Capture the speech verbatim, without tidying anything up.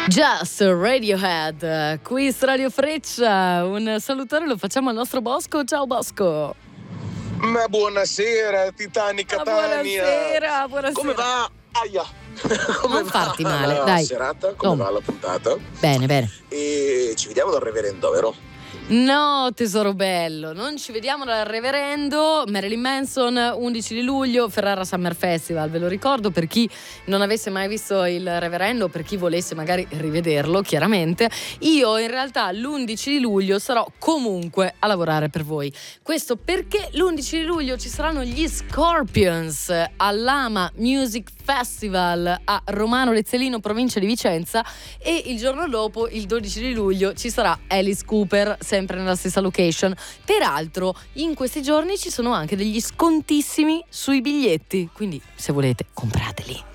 Just Radiohead, qui su Radio Freccia. Un salutone lo facciamo al nostro Bosco. Ciao Bosco. Ma buonasera Titanica Ma Tania. buonasera, buonasera. Come va? Aia. Come Non va farti male, la dai. serata? Come Oh. va la puntata? Bene, bene. E ci vediamo dal reverendo, vero? No, tesoro bello, non ci vediamo dal reverendo. Marilyn Manson, undici di luglio, Ferrara Summer Festival, ve lo ricordo per chi non avesse mai visto il reverendo, per chi volesse magari rivederlo, chiaramente. Io in realtà l'undici di luglio sarò comunque a lavorare per voi. Questo perché l'undici di luglio ci saranno gli Scorpions all'Ama Music Festival a Romano Rezzolino, provincia di Vicenza, e il giorno dopo, il dodici di luglio, ci sarà Alice Cooper, sempre nella stessa location. Peraltro in questi giorni ci sono anche degli scontissimi sui biglietti, quindi se volete comprateli.